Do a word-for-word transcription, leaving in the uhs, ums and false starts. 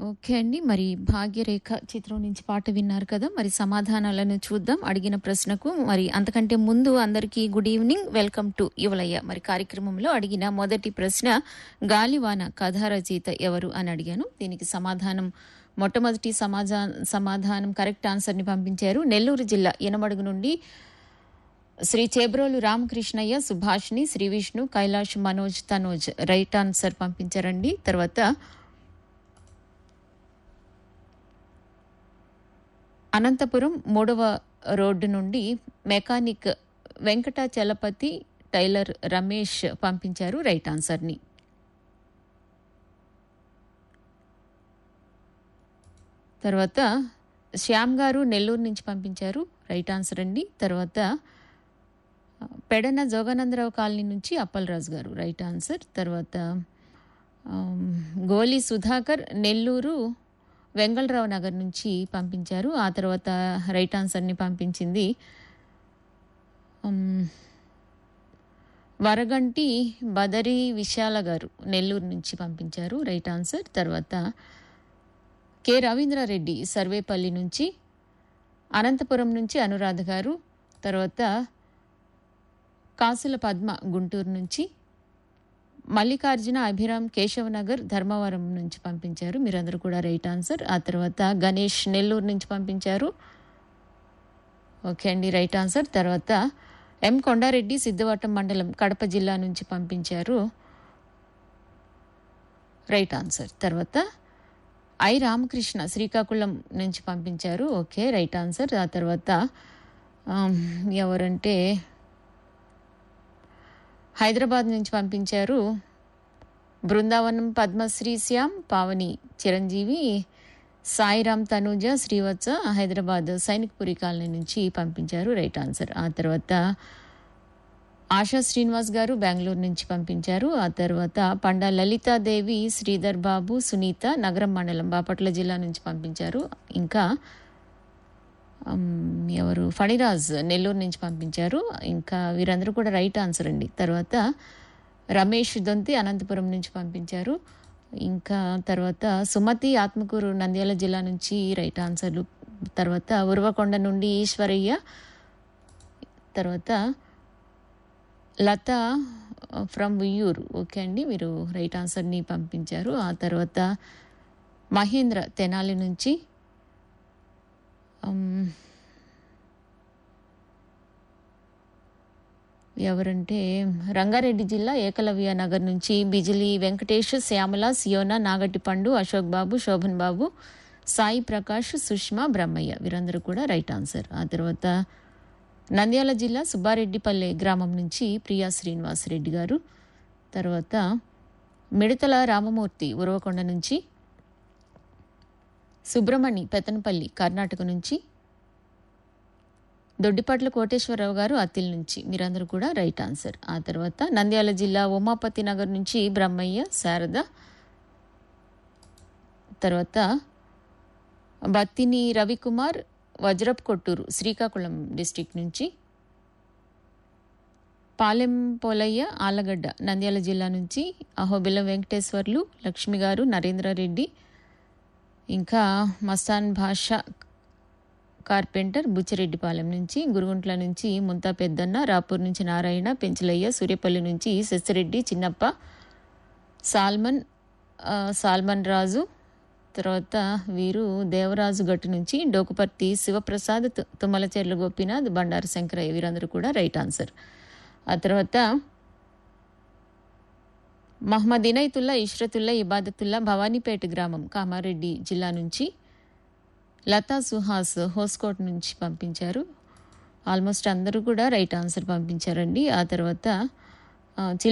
Okay అండి. మరి 'భాగ్యరేఖ' చిత్రం నుంచి పాట విన్నారు కదా! మరి సమాధానాలను చూద్దాం అడిగిన ప్రశ్నకు. మరి అంతకంటే ముందు అందరికీ గుడ్ ఈవెనింగ్. Welcome to యువలయ్య. మరి కార్యక్రమంలో అడిగిన మొదటి ప్రశ్న గాలివాన కథా రచయిత ఎవరు అని అడిగాను. దీనికి సమాధానం మొట్టమొదటి సమాజా సమాధానం కరెక్ట్ ఆన్సర్‌ని పంపించారు. నెల్లూరు జిల్లా యనమడుగు నుండి శ్రీ చేబ్రోలు రామకృష్ణయ్య, సుభాషిణి, శ్రీ విష్ణు, కైలాష్, మనోజ్, తనోజ్ రైట్ ఆన్సర్ పంపించారండి. తర్వాత అనంతపురం మూడవ రోడ్డు నుండి మెకానిక్ వెంకటాచలపతి, టైలర్ రమేష్ పంపించారు రైట్ ఆన్సర్‌ని. తర్వాత శ్యామ్ గారు నెల్లూరు నుంచి పంపించారు రైట్ ఆన్సర్ అండి. తర్వాత పెడన జోగానందరావు కాలనీ నుంచి అప్పలరాజు గారు రైట్ ఆన్సర్. తర్వాత గోలి సుధాకర్ నెల్లూరు వెంగళరావు నగర్ నుంచి పంపించారు. ఆ తర్వాత రైట్ ఆన్సర్ని పంపించింది వరగంటి బదరి విశాల గారు నెల్లూరు నుంచి పంపించారు రైట్ ఆన్సర్. తర్వాత కె రవీంద్రారెడ్డి సర్వేపల్లి నుంచి, అనంతపురం నుంచి అనురాధ గారు, తర్వాత కాసుల పద్మ గుంటూరు నుంచి, మల్లికార్జున అభిరామ్ కేశవనగర్ ధర్మవరం నుంచి పంపించారు. మీరందరూ కూడా రైట్ ఆన్సర్. ఆ తర్వాత గణేష్ నెల్లూరు నుంచి పంపించారు. ఓకే అండి రైట్ ఆన్సర్. తర్వాత ఎం కొండారెడ్డి సిద్ధవటం మండలం కడప జిల్లా నుంచి పంపించారు రైట్ ఆన్సర్. తర్వాత ఐ రామకృష్ణ శ్రీకాకుళం నుంచి పంపించారు. Okay right answer. ఆ తర్వాత ఎవరంటే హైదరాబాద్ నుంచి పంపించారు బృందావనం పద్మశ్రీ శ్యామ్, పావని చిరంజీవి, సాయిరామ్ తనూజ శ్రీవత్స హైదరాబాద్ సైనిక్పురి కాలనీ నుంచి పంపించారు రైట్ ఆన్సర్. ఆ తర్వాత ఆశా శ్రీనివాస్ గారు బెంగళూరు నుంచి పంపించారు. ఆ తర్వాత పండా లలితాదేవి, శ్రీధర్ బాబు, సునీత నగరం మండలం బాపట్ల జిల్లా నుంచి పంపించారు. ఇంకా ఎవరు ఫణిరాజ్ నెల్లూరు నుంచి పంపించారు. ఇంకా వీరందరూ కూడా రైట్ ఆన్సర్ అండి. తర్వాత రమేష్ దొంతి అనంతపురం నుంచి పంపించారు. ఇంకా తర్వాత సుమతి ఆత్మకూరు నంద్యాల జిల్లా నుంచి రైట్ ఆన్సర్లు. తర్వాత ఉరవకొండ నుండి ఈశ్వరయ్య, తర్వాత లత ఫ్రమ్ ఉయ్యూరు ఓకే అండి మీరు రైట్ ఆన్సర్ని పంపించారు. ఆ తర్వాత మహేంద్ర తెనాలి నుంచి, ఎవరంటే రంగారెడ్డి జిల్లా ఏకలవ్య నగర్ నుంచి బిజిలి వెంకటేష్, శ్యామల, సియోనా, నాగటిపండు, అశోక్ బాబు, శోభన్ బాబు, సాయి ప్రకాష్, సుష్మా, బ్రహ్మయ్య వీరందరూ కూడా రైట్ ఆన్సర్. ఆ తర్వాత నంద్యాల జిల్లా సుబ్బారెడ్డిపల్లె గ్రామం నుంచి ప్రియా శ్రీనివాస్ రెడ్డి గారు, తర్వాత మిడతల రామమూర్తి ఉరవకొండ నుంచి, సుబ్రమణి పెతనపల్లి కర్ణాటక నుంచి, దొడ్డిపట్ల కోటేశ్వరరావు గారు అత్తిల్ నుంచి మీరందరూ కూడా రైట్ ఆన్సర్. ఆ తర్వాత నంద్యాల జిల్లా ఉమాపతి నగర్ నుంచి బ్రహ్మయ్య, శారద, తర్వాత బత్తిని రవికుమార్ వజ్రప్ కొట్టూరు శ్రీకాకుళం డిస్టిక్ నుంచి, పాలెం పోలయ్య ఆలగడ్డ నంద్యాల జిల్లా నుంచి, అహోబిలం వెంకటేశ్వర్లు, లక్ష్మి గారు, నరేంద్రారెడ్డి, ఇంకా మస్తాన్ భాషా కార్పెంటర్ బుచ్చిరెడ్డిపాలెం నుంచి, గురుగుంట్ల నుంచి ముంతా పెద్దన్న, రాపూర్ నుంచి నారాయణ, పెంచలయ్య, సూర్యపల్లి నుంచి శశిరెడ్డి, చిన్నప్ప, సాల్మన్ సాల్మన్ రాజు, తర్వాత వీరు దేవరాజు గట్టు నుంచి డోకుపర్తి శివప్రసాద్, తుమ్మలచెర్ల గోపీనాథ్, బండారు శంకరయ్య వీరందరూ కూడా రైట్ ఆన్సర్. ఆ తర్వాత మహమ్మద్ ఇనైతుల్లా, ఇష్రతుల్లా, ఇబాదతుల్లా భవానీపేట గ్రామం కామారెడ్డి జిల్లా నుంచి, లతా సుహాస్ హోస్కోట్ నుంచి పంపించారు. ఆల్మోస్ట్ అందరూ కూడా రైట్ ఆన్సర్ పంపించారండి. ఆ తర్వాత